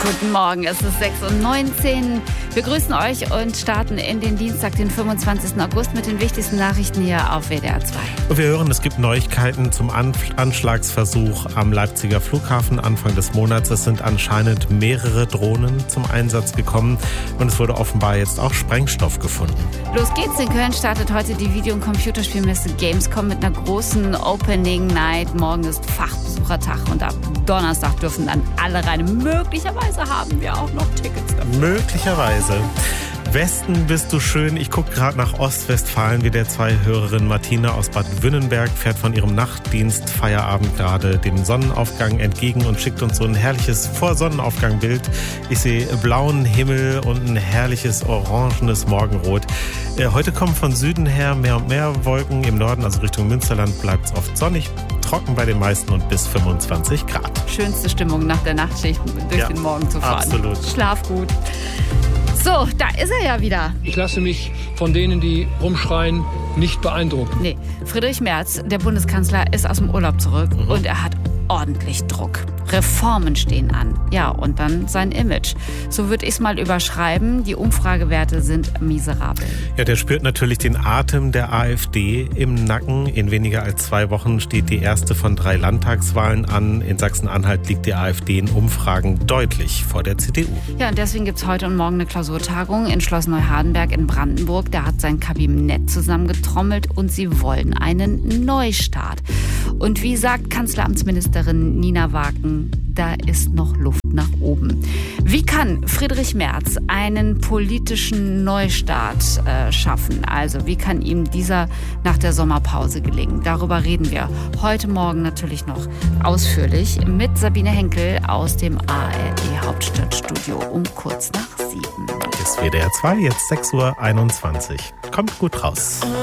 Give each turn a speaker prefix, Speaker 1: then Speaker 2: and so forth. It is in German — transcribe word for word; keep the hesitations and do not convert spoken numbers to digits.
Speaker 1: Guten Morgen, es ist sechs Uhr neunzehn. Wir grüßen euch und starten in den Dienstag, den fünfundzwanzigsten August mit den wichtigsten Nachrichten hier auf W D R zwei.
Speaker 2: Und wir hören, es gibt Neuigkeiten zum Anschlagsversuch am Leipziger Flughafen Anfang des Monats. Es sind anscheinend mehrere Drohnen zum Einsatz gekommen und es wurde offenbar jetzt auch Sprengstoff gefunden.
Speaker 1: Los geht's, in Köln startet heute die Video- und Computerspielmesse Gamescom mit einer großen Opening Night. Morgen ist Fachbesuchertag und ab Donnerstag dürfen dann alle rein. Möglicherweise haben wir auch noch Tickets dafür.
Speaker 2: Möglicherweise. Westen bist du schön. Ich gucke gerade nach Ostwestfalen, wie der zwei Hörerin Martina aus Bad Wünnenberg fährt von ihrem Nachtdienst Feierabend gerade dem Sonnenaufgang entgegen und schickt uns so ein herrliches Vor-Sonnenaufgang-Bild. Ich sehe blauen Himmel und ein herrliches orangenes Morgenrot. Äh, heute kommen von Süden her mehr und mehr Wolken. Im Norden, also Richtung Münsterland, bleibt es oft sonnig, trocken bei den meisten und bis fünfundzwanzig Grad.
Speaker 1: Schönste Stimmung nach der Nachtschicht durch
Speaker 2: ja,
Speaker 1: den Morgen zu fahren.
Speaker 2: Absolut.
Speaker 1: Schlaf gut. So, da ist er ja wieder.
Speaker 3: Ich lasse mich von denen, die rumschreien, nicht beeindrucken.
Speaker 1: Nee, Friedrich Merz, der Bundeskanzler, ist aus dem Urlaub zurück mhm. und er hat ordentlich Druck. Reformen stehen an. Ja, und dann sein Image. So würde ich es mal überschreiben. Die Umfragewerte sind miserabel.
Speaker 2: Ja, der spürt natürlich den Atem der AfD im Nacken. In weniger als zwei Wochen steht die erste von drei Landtagswahlen an. In Sachsen-Anhalt liegt die AfD in Umfragen deutlich vor der C D U.
Speaker 1: Ja, und deswegen gibt es heute und morgen eine Klausurtagung in Schloss Neuhardenberg in Brandenburg. Da hat sein Kabinett zusammengetrommelt und sie wollen einen Neustart. Und wie sagt Kanzleramtsministerin Nina Wagen, da ist noch Luft nach oben. Wie kann Friedrich Merz einen politischen Neustart äh, schaffen? Also wie kann ihm dieser nach der Sommerpause gelingen? Darüber reden wir heute Morgen natürlich noch ausführlich mit Sabine Henkel aus dem A R D-Hauptstadtstudio um kurz nach sieben.
Speaker 2: Ist W D R zwei, jetzt sechs Uhr einundzwanzig. Kommt gut raus.